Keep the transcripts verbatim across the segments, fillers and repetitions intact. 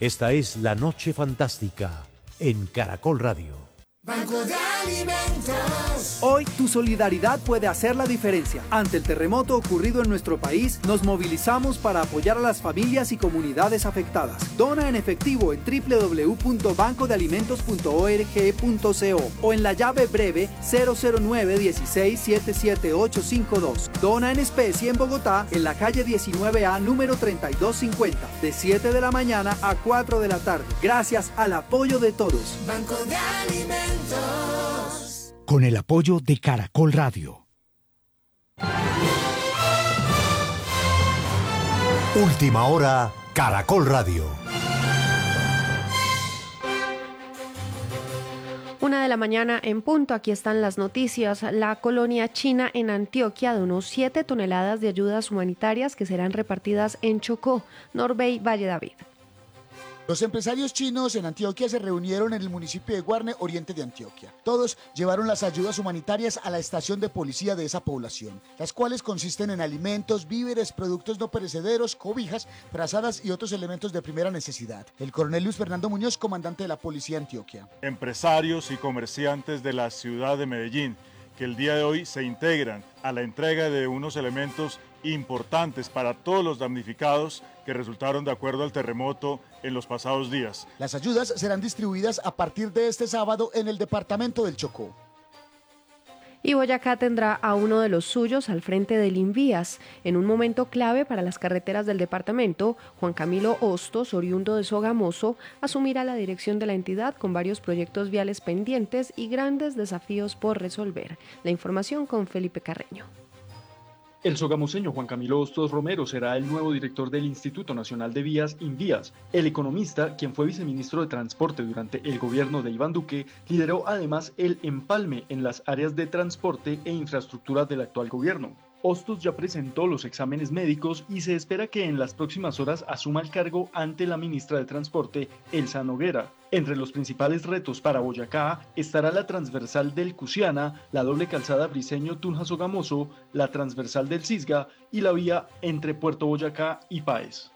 Esta es La Noche Fantástica en Caracol Radio. Banco de Alimentos. Hoy tu solidaridad puede hacer la diferencia. Ante el terremoto ocurrido en nuestro país, nos movilizamos para apoyar a las familias y comunidades afectadas. Dona en efectivo en doble u doble u doble u punto banco de alimentos punto org punto co o en la llave breve cero cero nueve dieciséis setenta y siete ochocientos cincuenta y dos. Dona en especie en Bogotá, en la calle diecinueve A, número treinta y dos cincuenta, de siete de la mañana a cuatro de la tarde. Gracias al apoyo de todos. Banco de Alimentos. Con el apoyo de Caracol Radio. Última hora, Caracol Radio. Una de la mañana en punto, aquí están las noticias. La colonia china en Antioquia donó siete toneladas de ayudas humanitarias que serán repartidas en Chocó, Norbey Valle David. Los empresarios chinos en Antioquia se reunieron en el municipio de Guarne, oriente de Antioquia. Todos llevaron las ayudas humanitarias a la estación de policía de esa población, las cuales consisten en alimentos, víveres, productos no perecederos, cobijas, frazadas y otros elementos de primera necesidad. El coronel Luis Fernando Muñoz, comandante de la Policía de Antioquia. Empresarios y comerciantes de la ciudad de Medellín, que el día de hoy se integran a la entrega de unos elementos importantes para todos los damnificados que resultaron de acuerdo al terremoto en los pasados días. Las ayudas serán distribuidas a partir de este sábado en el departamento del Chocó. Y Boyacá tendrá a uno de los suyos al frente del Invías. En un momento clave para las carreteras del departamento, Juan Camilo Hostos, oriundo de Sogamoso, asumirá la dirección de la entidad con varios proyectos viales pendientes y grandes desafíos por resolver. La información con Felipe Carreño. El sogamoseño Juan Camilo Hostos Romero será el nuevo director del Instituto Nacional de Vías, Invías. El economista, quien fue viceministro de Transporte durante el gobierno de Iván Duque, lideró además el empalme en las áreas de transporte e infraestructura del actual gobierno. Hostos ya presentó los exámenes médicos y se espera que en las próximas horas asuma el cargo ante la ministra de Transporte, Elsa Noguera. Entre los principales retos para Boyacá estará la transversal del Cusiana, la doble calzada Briceño-Tunja-Sogamoso, la transversal del Cisga y la vía entre Puerto Boyacá y Páez.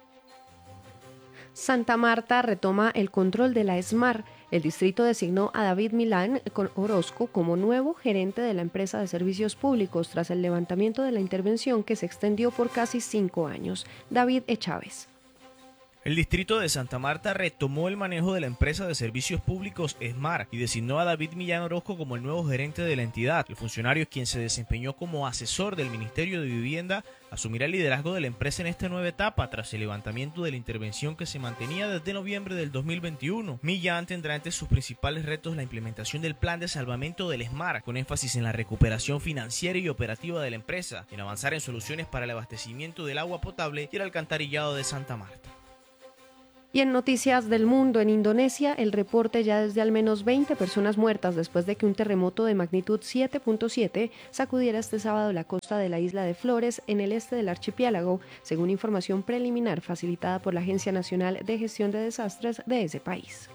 Santa Marta retoma el control de la ESMAR. El distrito designó a David Milán Orozco como nuevo gerente de la empresa de servicios públicos tras el levantamiento de la intervención que se extendió por casi cinco años. David Echávez. El distrito de Santa Marta retomó el manejo de la empresa de servicios públicos ESMAR y designó a David Millán Orozco como el nuevo gerente de la entidad. El funcionario, quien se desempeñó como asesor del Ministerio de Vivienda, asumirá el liderazgo de la empresa en esta nueva etapa tras el levantamiento de la intervención que se mantenía desde noviembre del dos mil veintiuno. Millán tendrá entre sus principales retos la implementación del plan de salvamento del ESMAR, con énfasis en la recuperación financiera y operativa de la empresa, en avanzar en soluciones para el abastecimiento del agua potable y el alcantarillado de Santa Marta. Y en noticias del mundo, en Indonesia, el reporte ya es de al menos veinte personas muertas después de que un terremoto de magnitud siete punto siete sacudiera este sábado la costa de la isla de Flores, en el este del archipiélago, según información preliminar facilitada por la Agencia Nacional de Gestión de Desastres de ese país.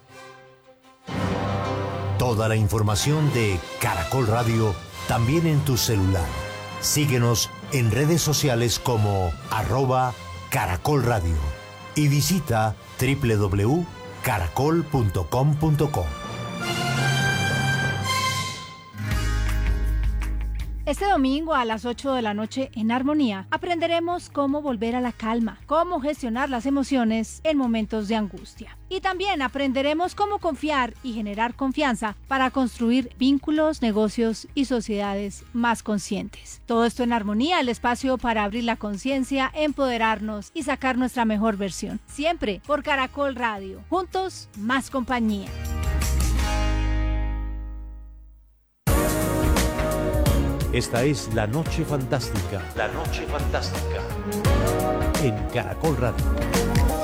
Toda la información de Caracol Radio también en tu celular. Síguenos en redes sociales como arroba Caracol Radio y visita doble u doble u doble u punto caracol punto com punto co. Este domingo a las ocho de la noche en Armonía aprenderemos cómo volver a la calma, cómo gestionar las emociones en momentos de angustia. Y también aprenderemos cómo confiar y generar confianza para construir vínculos, negocios y sociedades más conscientes. Todo esto en Armonía, el espacio para abrir la conciencia, empoderarnos y sacar nuestra mejor versión. Siempre por Caracol Radio. Juntos, más compañía. Esta es La Noche Fantástica. La Noche Fantástica. En Caracol Radio.